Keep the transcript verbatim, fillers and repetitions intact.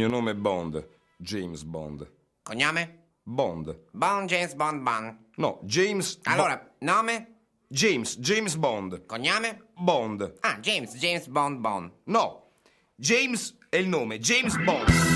mio nome è Bond, James Bond. Cognome? Bond. Bond, James Bond, Bond. No, James... Allora, Bo- nome? James, James Bond. Cognome? Bond. Ah, James, James Bond, Bond. No, James è il nome, James Bond.